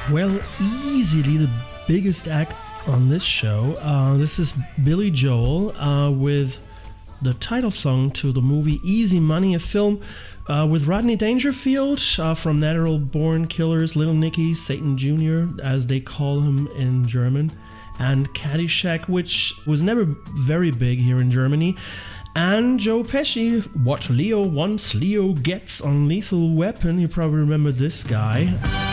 Well, easily the biggest act on this show. This is Billy Joel with the title song to the movie Easy Money, a film with Rodney Dangerfield from Natural Born Killers, Little Nicky, Satan Jr., as they call him in German, and Caddyshack, which was never very big here in Germany, and Joe Pesci, What Leo Wants, Leo Gets on Lethal Weapon. You probably remember this guy.